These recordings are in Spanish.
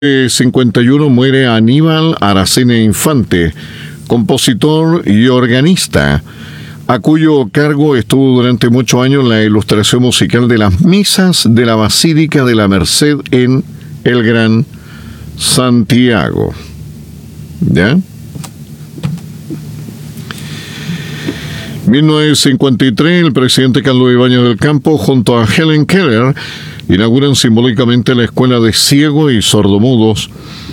1951 muere Aníbal Aracena Infante, compositor y organista, a cuyo cargo estuvo durante muchos años la ilustración musical de las misas de la Basílica de la Merced en el Gran Santiago. ¿Ya? 1953, el presidente Carlos Ibáñez del Campo, junto a Helen Keller, inauguran simbólicamente la Escuela de Ciegos y Sordomudos.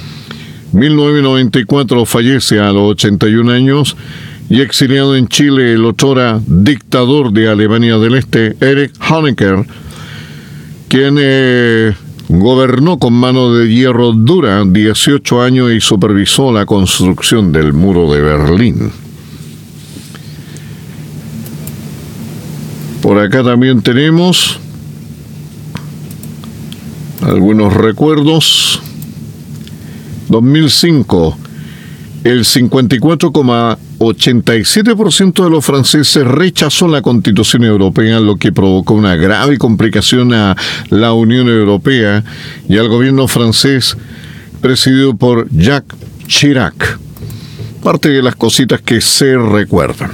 1994, fallece a los 81 años y exiliado en Chile el otrora dictador de Alemania del Este, Erich Honecker, quien gobernó con mano de hierro dura 18 años y supervisó la construcción del muro de Berlín. Por acá también tenemos algunos recuerdos. 2005, el 54,87% de los franceses rechazó la Constitución Europea, lo que provocó una grave complicación a la Unión Europea y al gobierno francés presidido por Jacques Chirac. Parte de las cositas que se recuerdan.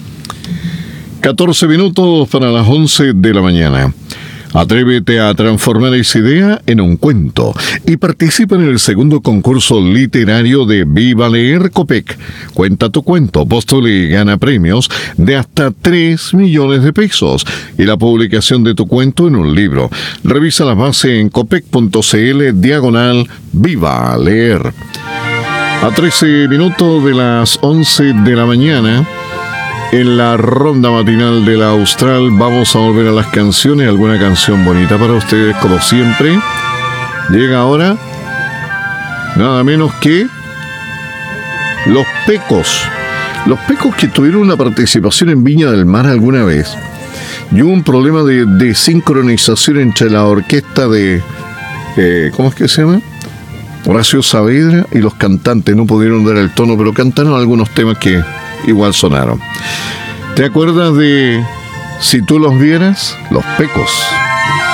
14 minutos para las 11 de la mañana. Atrévete a transformar esa idea en un cuento y participa en el segundo concurso literario de Viva Leer Copec. Cuenta tu cuento, postula y gana premios de hasta 3 millones de pesos y la publicación de tu cuento en un libro. Revisa la base en copec.cl/Viva Leer. A 13 minutos de las 11 de la mañana, en la ronda matinal de la Austral, vamos a volver a las canciones. Alguna canción bonita para ustedes, como siempre. Llega ahora nada menos que Los Pecos. Los Pecos, que tuvieron una participación en Viña del Mar alguna vez. Y hubo un problema de sincronización entre la orquesta de ¿cómo es que se llama? Horacio Saavedra y los cantantes. No pudieron dar el tono, pero cantaron algunos temas que igual sonaron. ¿Te acuerdas de Si tú los vieras? Los Pecos.